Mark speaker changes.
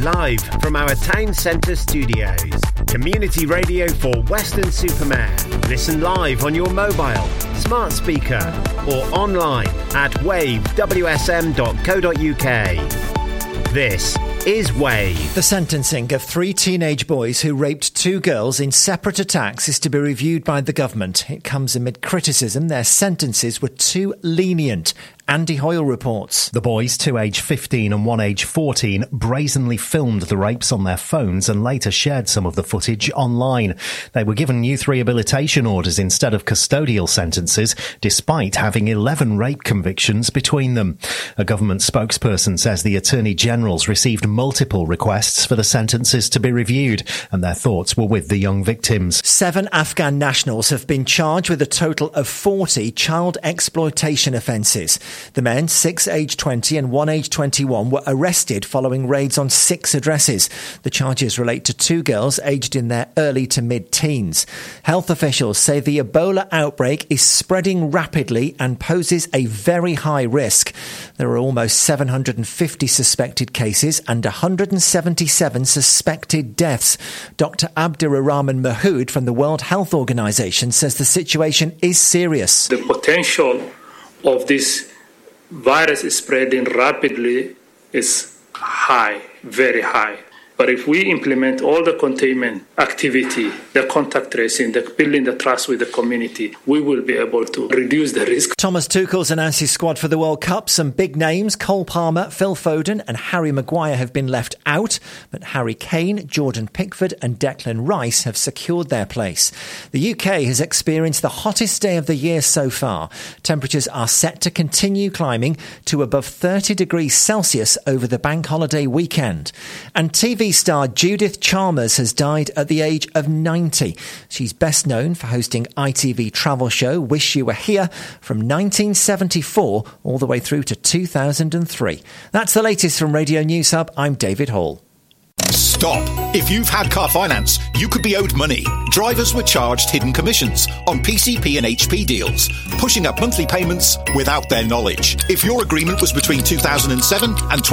Speaker 1: Live from our town centre studios. Community radio for Weston-super-Mare. Listen live on your mobile, smart speaker or online at wavewsm.co.uk. This is Wave.
Speaker 2: The sentencing of 3 teenage boys who raped 2 girls in separate attacks is to be reviewed by the government. It comes amid criticism their sentences were too lenient. Andy Hoyle reports.
Speaker 3: The boys, 2 aged 15 and 1 aged 14, brazenly filmed the rapes on their phones and later shared some of the footage online. They were given youth rehabilitation orders instead of custodial sentences, despite having 11 rape convictions between them. A government spokesperson says the Attorney General's received multiple requests for the sentences to be reviewed, and their thoughts were with the young victims.
Speaker 2: 7 Afghan nationals have been charged with a total of 40 child exploitation offences. The men, 6 aged 20 and 1 aged 21, were arrested following raids on 6 addresses. The charges relate to 2 girls aged in their early to mid-teens. Health officials say the Ebola outbreak is spreading rapidly and poses a very high risk. There are almost 750 suspected cases and 177 suspected deaths. Dr. Abdurrahman Mahood from the World Health Organization says the situation is serious.
Speaker 4: The potential of this virus is spreading rapidly is high, very high. But if we implement all the containment activity, the contact tracing, the building the trust with the community, we will be able to reduce the risk.
Speaker 2: Thomas Tuchel's announced his squad for the World Cup. Some big names, Cole Palmer, Phil Foden and Harry Maguire have been left out, but Harry Kane, Jordan Pickford and Declan Rice have secured their place. The UK has experienced the hottest day of the year so far. Temperatures are set to continue climbing to above 30 degrees Celsius over the bank holiday weekend. And TV star Judith Chalmers has died at the age of 90. She's best known for hosting ITV travel show Wish You Were Here from 1974 all the way through to 2003. That's the latest from Radio News Hub. I'm David Hall.
Speaker 5: Stop. If you've had car finance, you could be owed money. Drivers were charged hidden commissions on PCP and HP deals, pushing up monthly payments without their knowledge. If your agreement was between 2007 and